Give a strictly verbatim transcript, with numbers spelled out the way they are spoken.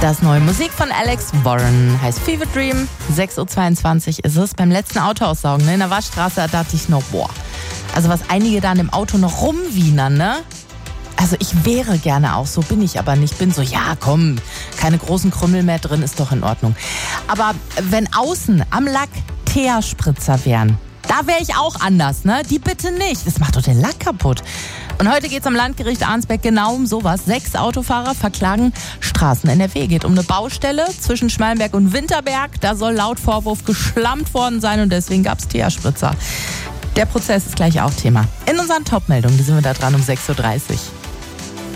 Das neue Musik von Alex Warren heißt Fever Dream. sechs Uhr zweiundzwanzig ist es. Beim letzten Autoaussaugen in der Waschstraße, da dachte ich noch, boah, also was einige da an dem Auto noch rumwienern, ne? Also ich wäre gerne auch so, bin ich aber nicht. Bin so, ja komm, keine großen Krümmel mehr drin, ist doch in Ordnung. Aber wenn außen am Lack Teerspritzer wären, da wäre ich auch anders, ne? Die bitte nicht, das macht doch den Lack kaputt. Und heute geht es am Landgericht Arnsberg genau um sowas. Sechs Autofahrer verklagen Straßen N R W. Geht um eine Baustelle zwischen Schmallenberg und Winterberg. Da soll laut Vorwurf geschlammt worden sein und deswegen gab es Teerspritzer. Der Prozess ist gleich auch Thema. In unseren Top-Meldungen, die sind wir da dran um sechs Uhr dreißig.